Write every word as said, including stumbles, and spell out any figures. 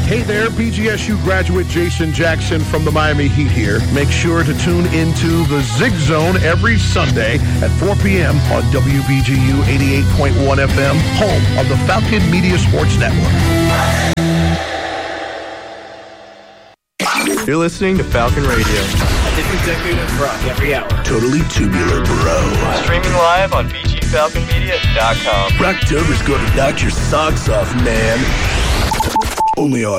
Hey there, B G S U graduate Jason Jackson from the Miami Heat here. Make sure to tune into the Zig Zone every Sunday at four p.m. on W B G U eighty-eight point one F M, home of the Falcon Media Sports Network. You're listening to Falcon Radio. A different decade of rock every hour. Totally tubular, bro. Streaming live on b g falcon media dot com. Rocktober's gonna knock your socks off, man. Only on